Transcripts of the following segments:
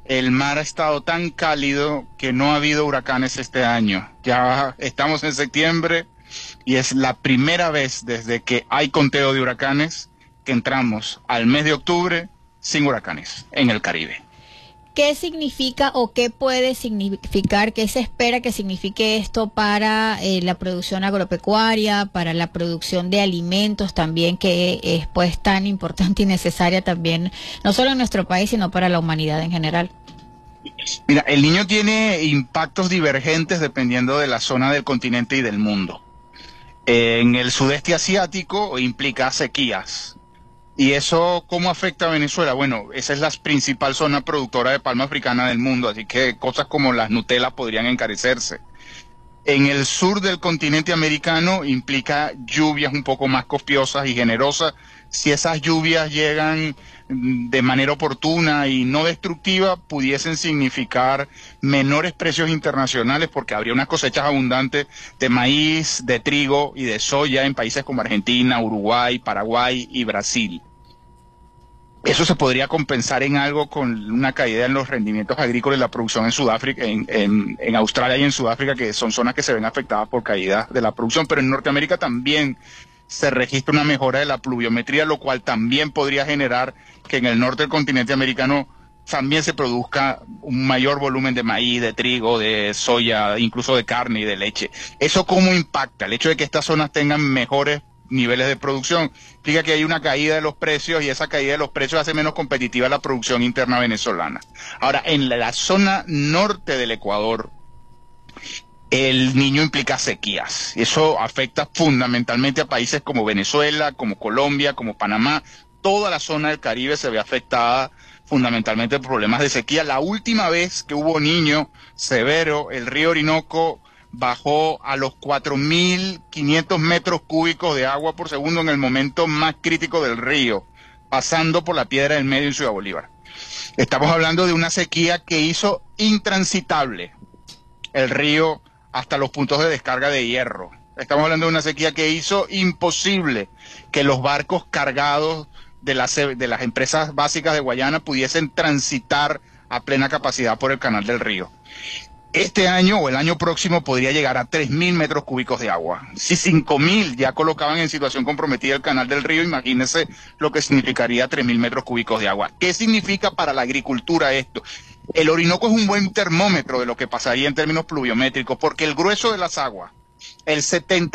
el mar ha estado tan cálido que no ha habido huracanes este año. Ya estamos en septiembre y es la primera vez desde que hay conteo de huracanes que entramos al mes de octubre sin huracanes en el Caribe. ¿Qué significa o qué puede significar, qué se espera que signifique esto para la producción agropecuaria, para la producción de alimentos también, que es pues tan importante y necesaria también, no solo en nuestro país, sino para la humanidad en general? Mira, el niño tiene impactos divergentes dependiendo de la zona del continente y del mundo. En el sudeste asiático implica sequías. ¿Y eso cómo afecta a Venezuela? Bueno, esa es la principal zona productora de palma africana del mundo, así que cosas como las Nutella podrían encarecerse. En el sur del continente americano implica lluvias un poco más copiosas y generosas. Si esas lluvias llegan de manera oportuna y no destructiva, pudiesen significar menores precios internacionales porque habría unas cosechas abundantes de maíz, de trigo y de soya en países como Argentina, Uruguay, Paraguay y Brasil. Eso se podría compensar en algo con una caída en los rendimientos agrícolas y la producción en Sudáfrica, en Australia y en Sudáfrica, que son zonas que se ven afectadas por caídas de la producción, pero en Norteamérica también se registra una mejora de la pluviometría, lo cual también podría generar que en el norte del continente americano también se produzca un mayor volumen de maíz, de trigo, de soya, incluso de carne y de leche. ¿Eso cómo impacta? El hecho de que estas zonas tengan mejores niveles de producción implica que hay una caída de los precios y esa caída de los precios hace menos competitiva la producción interna venezolana. Ahora, en la zona norte del Ecuador, el niño implica sequías. Eso afecta fundamentalmente a países como Venezuela, como Colombia, como Panamá. Toda la zona del Caribe se ve afectada fundamentalmente por problemas de sequía. La última vez que hubo niño severo, el río Orinoco bajó a los 4.500 metros cúbicos de agua por segundo en el momento más crítico del río, pasando por la Piedra del Medio en Ciudad Bolívar. Estamos hablando de una sequía que hizo intransitable el río hasta los puntos de descarga de hierro. Estamos hablando de una sequía que hizo imposible que los barcos cargados de las empresas básicas de Guayana pudiesen transitar a plena capacidad por el canal del río. Este año o el año próximo podría llegar a 3.000 metros cúbicos de agua. Si 5.000 ya colocaban en situación comprometida el canal del río, imagínense lo que significaría 3.000 metros cúbicos de agua. ¿Qué significa para la agricultura esto? El Orinoco es un buen termómetro de lo que pasaría en términos pluviométricos, porque el grueso de las aguas, el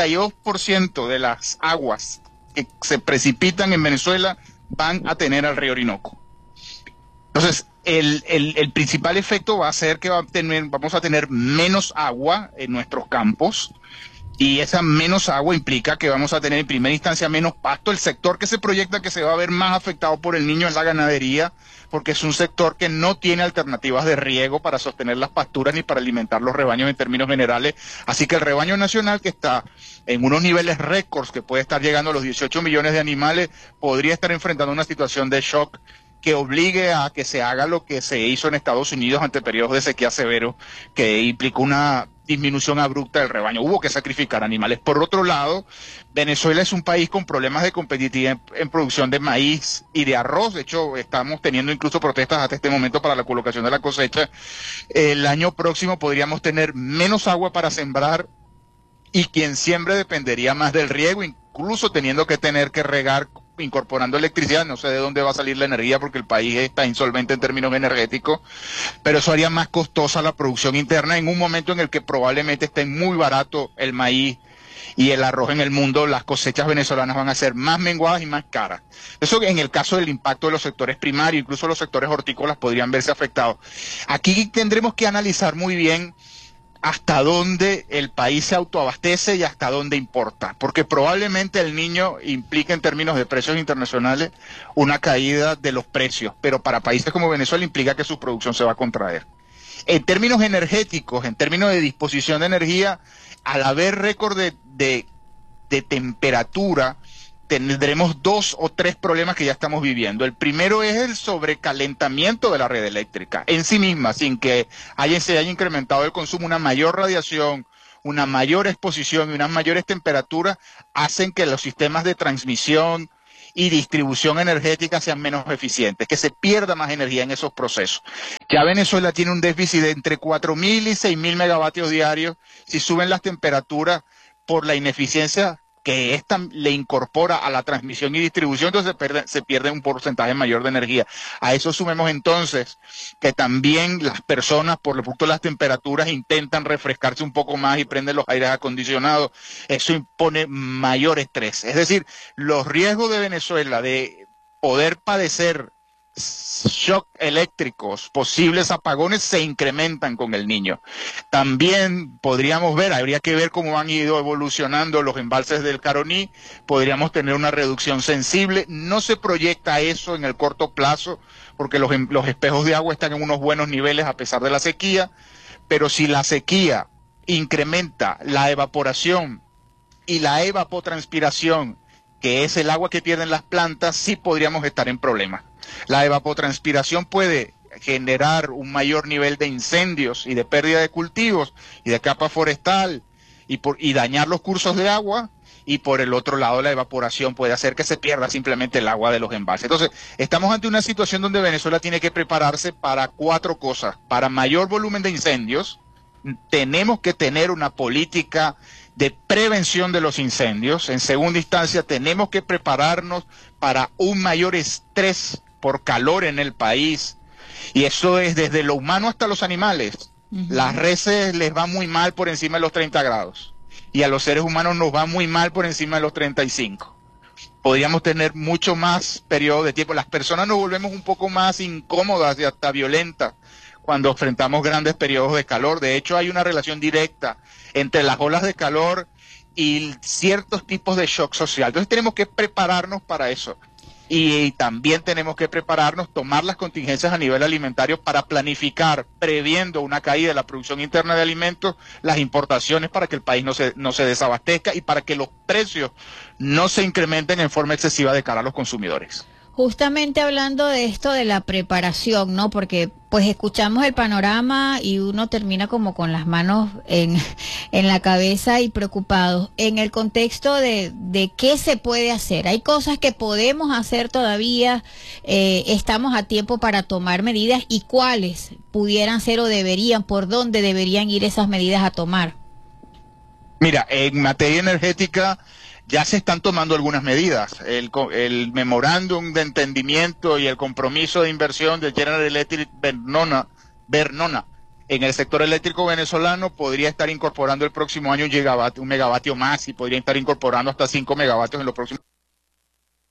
72% de las aguas que se precipitan en Venezuela van a tener al río Orinoco. Entonces, el principal efecto va a ser que vamos a tener menos agua en nuestros campos, y esa menos agua implica que vamos a tener en primera instancia menos pasto. El sector que se proyecta que se va a ver más afectado por el niño es la ganadería, porque es un sector que no tiene alternativas de riego para sostener las pasturas ni para alimentar los rebaños en términos generales. Así que el rebaño nacional, que está en unos niveles récords, que puede estar llegando a los 18 millones de animales, podría estar enfrentando una situación de shock que obligue a que se haga lo que se hizo en Estados Unidos ante periodos de sequía severo, que implicó una disminución abrupta del rebaño. Hubo que sacrificar animales. Por otro lado, Venezuela es un país con problemas de competitividad en producción de maíz y de arroz. De hecho, estamos teniendo incluso protestas hasta este momento para la colocación de la cosecha. El año próximo podríamos tener menos agua para sembrar, y quien siembre dependería más del riego, incluso teniendo que tener que regar incorporando electricidad. No sé de dónde va a salir la energía porque el país está insolvente en términos energéticos, pero eso haría más costosa la producción interna en un momento en el que probablemente esté muy barato el maíz y el arroz en el mundo. Las cosechas venezolanas van a ser más menguadas y más caras. Eso en el caso del impacto de los sectores primarios, incluso los sectores hortícolas podrían verse afectados. Aquí tendremos que analizar muy bien hasta dónde el país se autoabastece y hasta dónde importa, porque probablemente el niño implica en términos de precios internacionales una caída de los precios, pero para países como Venezuela implica que su producción se va a contraer. En términos energéticos, en términos de disposición de energía, al haber récord de temperatura, tendremos 2 o 3 problemas que ya estamos viviendo. El primero es el sobrecalentamiento de la red eléctrica en sí misma, sin que se haya incrementado el consumo. Una mayor radiación, una mayor exposición y unas mayores temperaturas hacen que los sistemas de transmisión y distribución energética sean menos eficientes, que se pierda más energía en esos procesos. Ya Venezuela tiene un déficit de entre 4.000 y 6.000 megavatios diarios. Si suben las temperaturas por la ineficiencia que esta le incorpora a la transmisión y distribución, entonces se pierde un porcentaje mayor de energía. A eso sumemos entonces que también las personas, por lo punto de las temperaturas, intentan refrescarse un poco más y prenden los aires acondicionados. Eso impone mayor estrés. Es decir, los riesgos de Venezuela de poder padecer shock eléctricos, posibles apagones, se incrementan con el niño. También podríamos ver, habría que ver cómo han ido evolucionando los embalses del Caroní, podríamos tener una reducción sensible. No se proyecta eso en el corto plazo, porque los espejos de agua están en unos buenos niveles a pesar de la sequía, pero si la sequía incrementa la evaporación y la evapotranspiración, que es el agua que pierden las plantas, sí podríamos estar en problemas. La evapotranspiración puede generar un mayor nivel de incendios y de pérdida de cultivos y de capa forestal y dañar los cursos de agua, y por el otro lado la evaporación puede hacer que se pierda simplemente el agua de los embalses. Entonces, estamos ante una situación donde Venezuela tiene que prepararse para 4 cosas. Para mayor volumen de incendios, tenemos que tener una política de prevención de los incendios. En segunda instancia, tenemos que prepararnos para un mayor estrés por calor en el país, y eso es desde lo humano hasta los animales. Las reses les va muy mal por encima de los 30 grados, y a los seres humanos nos va muy mal por encima de los 35. Podríamos tener mucho más periodo de tiempo. Las personas nos volvemos un poco más incómodas y hasta violentas cuando enfrentamos grandes periodos de calor. De hecho, hay una relación directa entre las olas de calor y ciertos tipos de shock social. Entonces tenemos que prepararnos para eso. Y también tenemos que prepararnos, tomar las contingencias a nivel alimentario para planificar, previendo una caída de la producción interna de alimentos, las importaciones, para que el país no se desabastezca y para que los precios no se incrementen en forma excesiva de cara a los consumidores. Justamente hablando de esto de la preparación, ¿no? Porque pues escuchamos el panorama y uno termina como con las manos en la cabeza y preocupado. En el contexto de qué se puede hacer, hay cosas que podemos hacer todavía, estamos a tiempo para tomar medidas, y cuáles pudieran ser o deberían, por dónde deberían ir esas medidas a tomar. Mira, en materia energética ya se están tomando algunas medidas. El memorándum de entendimiento y el compromiso de inversión de General Electric Bernona en el sector eléctrico venezolano podría estar incorporando el próximo año un megavatio más, y podría estar incorporando hasta 5 megavatios en los próximos